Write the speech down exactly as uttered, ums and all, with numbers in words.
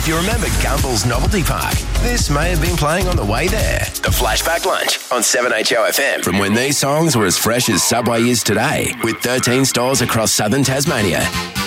If you remember Gumbel's Novelty Park, this may have been playing on the way there. The Flashback Lunch on seven H O F M. From when these songs were as fresh as Subway is today, with thirteen stores across southern Tasmania.